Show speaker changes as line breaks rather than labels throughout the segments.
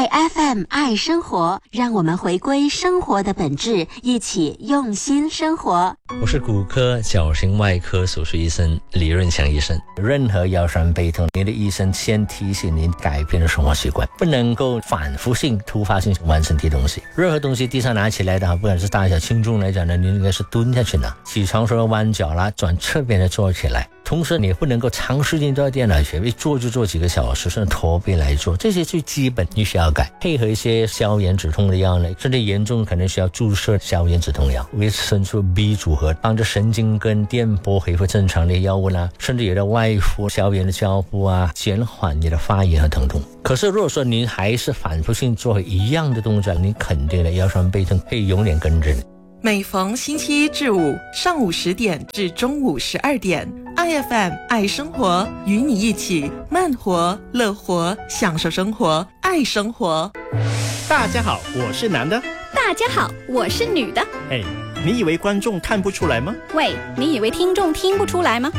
爱 FM 爱生活，让我们回归生活的本质，一起用心生活。
我是骨科矫形外科手术医生李润强医生。
任何腰酸背痛，你的医生先提醒您改变生活习惯，不能够反复性、突发性玩身体东西。任何东西地上拿起来的，不管是大小轻重来讲呢，你应该是蹲下去拿。起床时候弯脚啦，转侧边的坐起来。同时你不能够长时间坐在电脑前，一坐就坐几个小时，甚至驼背来做，这些最基本你需要改。配合一些消炎止痛的药呢，甚至严重可能需要注射消炎止痛药，维生素 B 组合，帮助神经跟电波恢复正常的药物啦，甚至有的外敷消炎的胶布啊，减缓你的发炎和疼痛。可是如果说您还是反复性做一样的动作，你肯定的腰酸背痛会永远跟着你。
每逢星期一至五上午10点至中午12点，IFM 爱生活，与你一起慢活、乐活，享受生活，爱生活。
大家好，我是男的。
大家好，我是女的。
哎，你以为观众看不出来吗？
喂，你以为听众听不出来吗？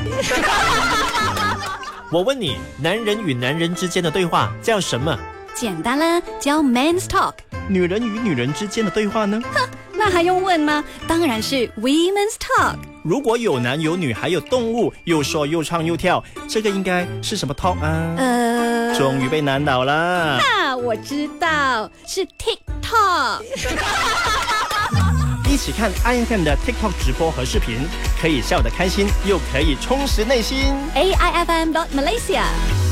我问你，男人与男人之间的对话叫什么？
简单啦，叫 Men's Talk。
女人与女人之间的对话呢？
哼，那还用问吗？当然是 Women's Talk。
如果有男有女还有动物，又说又唱又跳，这个应该是什么 talk 啊？终于被难倒了。
我知道，是 TikTok。
一起看 IFM 的 TikTok 直播和视频，可以笑得开心，又可以充实内心。
AIFM.Malaysia